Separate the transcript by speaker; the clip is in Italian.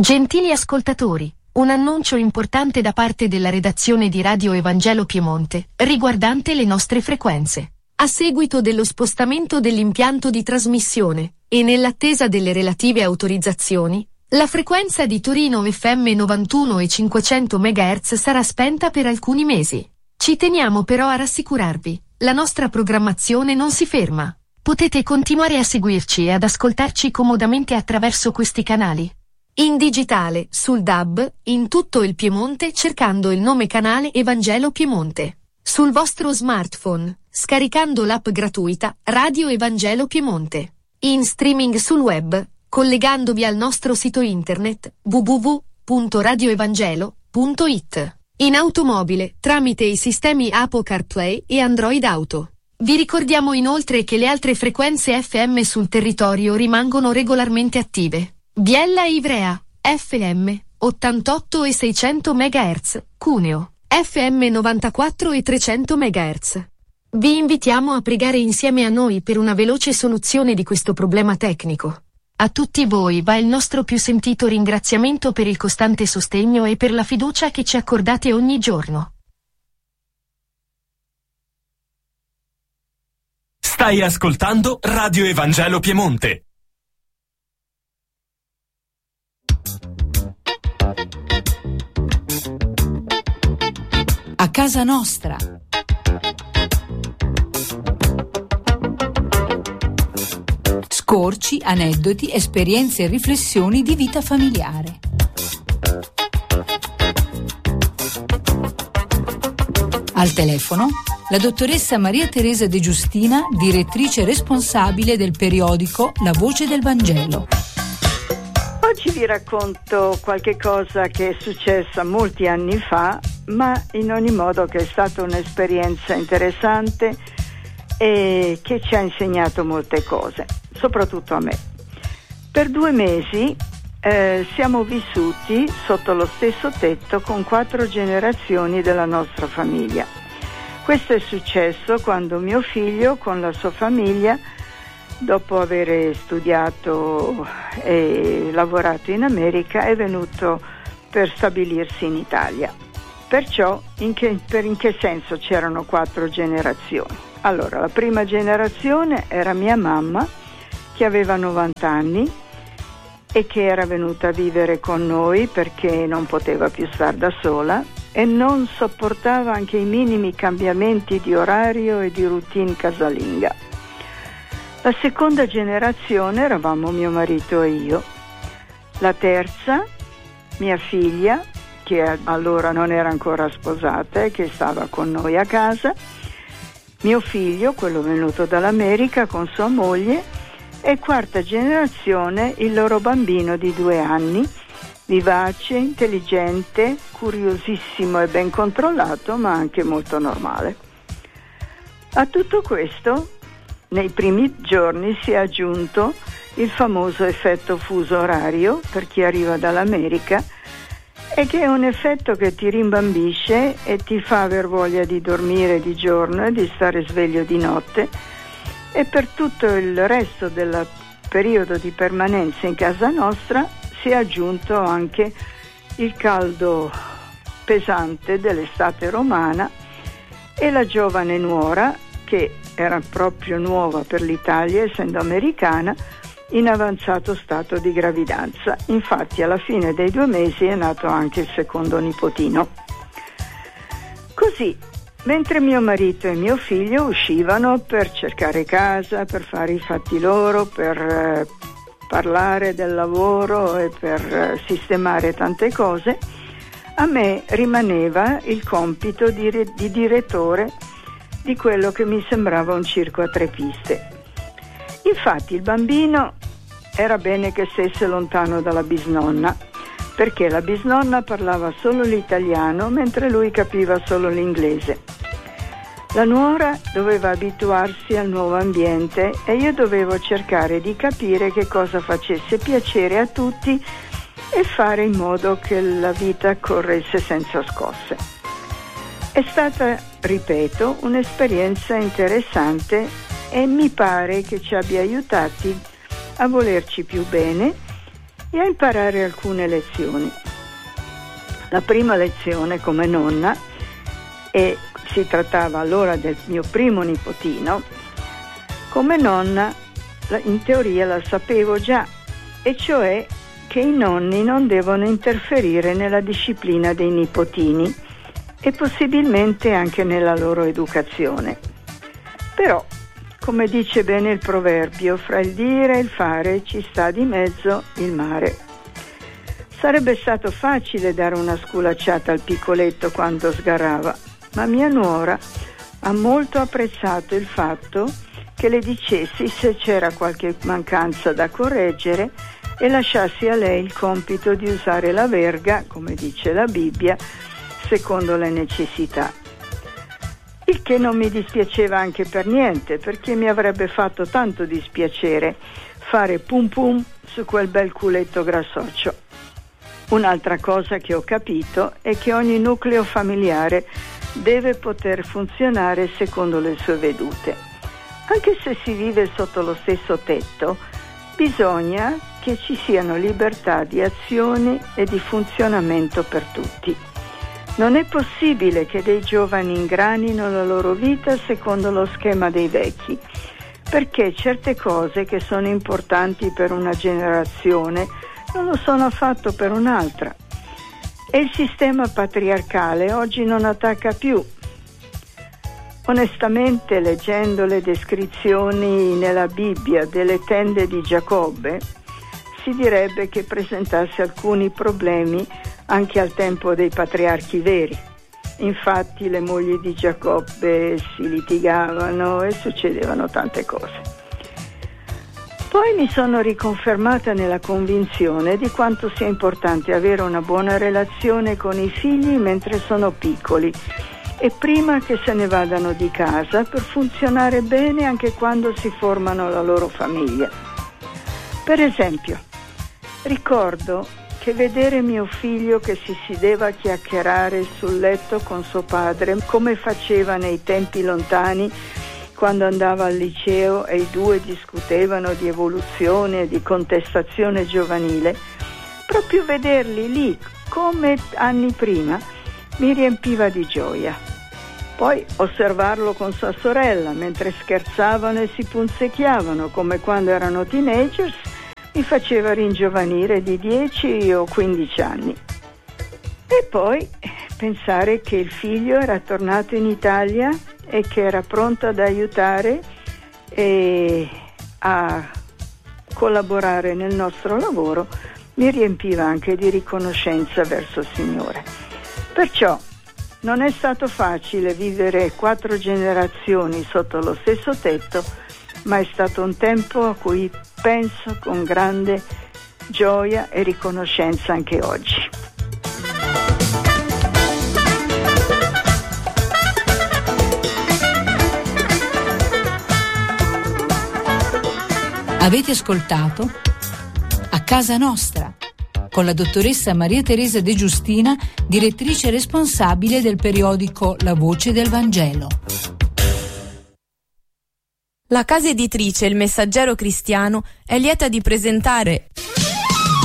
Speaker 1: Gentili ascoltatori, un annuncio importante da parte della redazione di Radio Evangelo Piemonte, riguardante le nostre frequenze. A seguito dello spostamento dell'impianto di trasmissione, e nell'attesa delle relative autorizzazioni, la frequenza di Torino FM 91 e 500 MHz sarà spenta per alcuni mesi. Ci teniamo però a rassicurarvi, la nostra programmazione non si ferma. Potete continuare a seguirci e ad ascoltarci comodamente attraverso questi canali. In digitale, sul DAB, in tutto il Piemonte cercando il nome canale Evangelo Piemonte. Sul vostro smartphone, scaricando l'app gratuita Radio Evangelo Piemonte. In streaming sul web, collegandovi al nostro sito internet www.radioevangelo.it. In automobile, tramite i sistemi Apple CarPlay e Android Auto. Vi ricordiamo inoltre che le altre frequenze FM sul territorio rimangono regolarmente attive. Biella e Ivrea, FM, 88 e 600 MHz, Cuneo, FM 94 e 300 MHz. Vi invitiamo a pregare insieme a noi per una veloce soluzione di questo problema tecnico. A tutti voi va il nostro più sentito ringraziamento per il costante sostegno e per la fiducia che ci accordate ogni giorno.
Speaker 2: Stai ascoltando Radio Evangelo Piemonte.
Speaker 3: A casa nostra. Scorci, aneddoti, esperienze e riflessioni di vita familiare. Al telefono la dottoressa Maria Teresa De Giustina, direttrice responsabile del periodico La Voce del Vangelo.
Speaker 4: Oggi vi racconto qualche cosa che è successa molti anni fa, ma in ogni modo che è stata un'esperienza interessante e che ci ha insegnato molte cose, soprattutto a me. Per 2 mesi siamo vissuti sotto lo stesso tetto con 4 generazioni della nostra famiglia. Questo è successo quando mio figlio con la sua famiglia, dopo aver studiato e lavorato in America, è venuto per stabilirsi in Italia. Perciò in che senso c'erano 4 generazioni? Allora, la prima generazione era mia mamma, che aveva 90 anni e che era venuta a vivere con noi perché non poteva più star da sola e non sopportava anche i minimi cambiamenti di orario e di routine casalinga. La seconda generazione eravamo mio marito e io. La terza, mia figlia, che allora non era ancora sposata e che stava con noi a casa, mio figlio, quello venuto dall'America con sua moglie, e quarta generazione il loro bambino di 2 anni, vivace, intelligente, curiosissimo e ben controllato, ma anche molto normale. A tutto questo, nei primi giorni si è aggiunto il famoso effetto fuso orario per chi arriva dall'America, e che è un effetto che ti rimbambisce e ti fa aver voglia di dormire di giorno e di stare sveglio di notte, e per tutto il resto del periodo di permanenza in casa nostra si è aggiunto anche il caldo pesante dell'estate romana e la giovane nuora, che era proprio nuova per l'Italia essendo americana, in avanzato stato di gravidanza. Infatti alla fine dei 2 mesi è nato anche il secondo nipotino. Così, mentre mio marito e mio figlio uscivano per cercare casa, per fare i fatti loro, per parlare del lavoro e per sistemare tante cose, a me rimaneva il compito di direttore di quello che mi sembrava un circo a 3 piste. Infatti il bambino era bene che stesse lontano dalla bisnonna, perché la bisnonna parlava solo l'italiano mentre lui capiva solo l'inglese. La nuora doveva abituarsi al nuovo ambiente e io dovevo cercare di capire che cosa facesse piacere a tutti e fare in modo che la vita corresse senza scosse. È stata, ripeto, un'esperienza interessante e mi pare che ci abbia aiutati a volerci più bene e a imparare alcune lezioni. La prima lezione come nonna, e si trattava allora del mio primo nipotino, come nonna in teoria la sapevo già, e cioè che i nonni non devono interferire nella disciplina dei nipotini e possibilmente anche nella loro educazione. Però, come dice bene il proverbio, fra il dire e il fare ci sta di mezzo il mare. Sarebbe stato facile dare una sculacciata al piccoletto quando sgarrava, ma mia nuora ha molto apprezzato il fatto che le dicessi se c'era qualche mancanza da correggere e lasciassi a lei il compito di usare la verga, come dice la Bibbia, secondo le necessità. Il che non mi dispiaceva anche per niente, perché mi avrebbe fatto tanto dispiacere fare pum pum su quel bel culetto grassoccio. Un'altra cosa che ho capito è che ogni nucleo familiare deve poter funzionare secondo le sue vedute. Anche se si vive sotto lo stesso tetto, bisogna che ci siano libertà di azione e di funzionamento per tutti. Non è possibile che dei giovani ingranino la loro vita secondo lo schema dei vecchi, perché certe cose che sono importanti per una generazione non lo sono affatto per un'altra. E il sistema patriarcale oggi non attacca più. Onestamente, leggendo le descrizioni nella Bibbia delle tende di Giacobbe, si direbbe che presentasse alcuni problemi anche al tempo dei patriarchi veri. Infatti le mogli di Giacobbe si litigavano e succedevano tante cose. Poi mi sono riconfermata nella convinzione di quanto sia importante avere una buona relazione con i figli mentre sono piccoli e prima che se ne vadano di casa, per funzionare bene anche quando si formano la loro famiglia. Per esempio, ricordo che vedere mio figlio che si sedeva a chiacchierare sul letto con suo padre, come faceva nei tempi lontani quando andava al liceo e i due discutevano di evoluzione e di contestazione giovanile, proprio vederli lì come anni prima mi riempiva di gioia. Poi osservarlo con sua sorella mentre scherzavano e si punzecchiavano come quando erano teenagers mi faceva ringiovanire di 10 o 15 anni. E poi pensare che il figlio era tornato in Italia e che era pronto ad aiutare e a collaborare nel nostro lavoro mi riempiva anche di riconoscenza verso il Signore. Perciò non è stato facile vivere 4 generazioni sotto lo stesso tetto, ma è stato un tempo a cui penso con grande gioia e riconoscenza anche oggi.
Speaker 3: Avete ascoltato A Casa Nostra con la dottoressa Maria Teresa De Giustina, direttrice responsabile del periodico La Voce del Vangelo.
Speaker 5: La casa editrice Il Messaggero Cristiano è lieta di presentare